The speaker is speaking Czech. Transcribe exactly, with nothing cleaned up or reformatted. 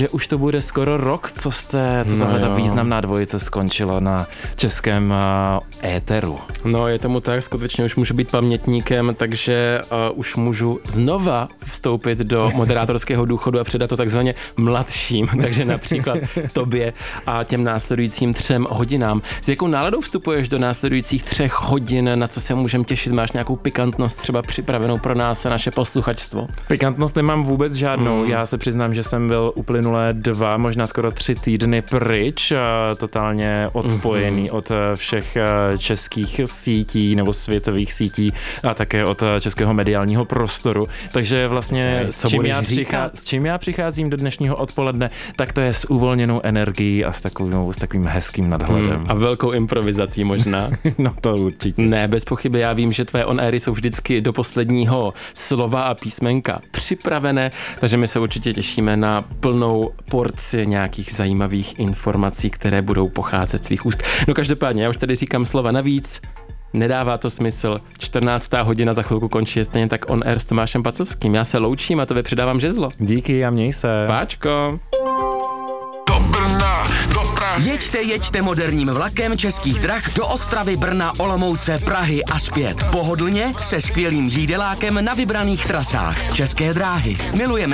Že už to bude skoro rok, co jste, co No tahle ta jo. významná dvojice skončila na českém uh, éteru. No, je tomu tak, skutečně už můžu být pamětníkem, takže uh, už můžu znova vstoupit do moderátorského důchodu a předat to takzvaně mladším, takže například tobě a těm následujícím třem hodinám. S jakou náladou vstupuješ do následujících třech hodin, na co se můžeme těšit? Máš nějakou pikantnost třeba připravenou pro nás a naše posluchačstvo? Pikantnost nemám vůbec žádnou. Mm. Já se přiznám, že jsem byl uplynulé dva, možná skoro tři týdny pryč, a totálně odpojený mm-hmm. od všech českých sítí nebo světových sítí a také od českého mediálního prostoru. Takže vlastně Co s čím, budeš já přichá, s čím já přicházím do dnešního odpoledne, tak to je s uvolněnou energií a s, takovou, s takovým hezkým nadhledem. Mm, a velkou improvizací možná. No to určitě. Ne, bez pochyby, já vím, že tvoje on-airy jsou vždycky do posledního slova a písmenka připravené, takže my se určitě těšíme na plnou porci nějakých zajímavých informací, které budou pocházet z svých úst. No každopádně, já už tady říkám slova navíc, nedává to smysl, čtrnáctá hodina za chvilku končí, je stejně tak on air s Tomášem Pacovským. Já se loučím a tobě předávám žezlo. Díky a měj se. Páčko. Do Brna, do Prahy. Jeďte, jeďte moderním vlakem Českých drah do Ostravy, Brna, Olomouce, Prahy a zpět. Pohodlně se skvělým jídelákem na vybraných trasách. České dráhy. Milujeme